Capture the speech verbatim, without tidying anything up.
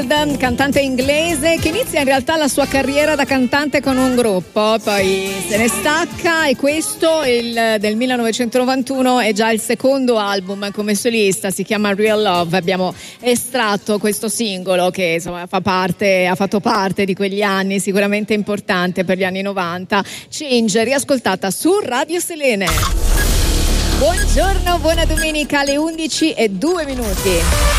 Cantante inglese che inizia in realtà la sua carriera da cantante con un gruppo, poi se ne stacca e questo il, del millenovecentonovantuno è già il secondo album come solista, si chiama Real Love. Abbiamo estratto questo singolo che insomma fa parte, ha fatto parte di quegli anni sicuramente importante per gli anni novanta. Change, riascoltata su Radio Selene. Buongiorno, buona domenica alle undici e due minuti.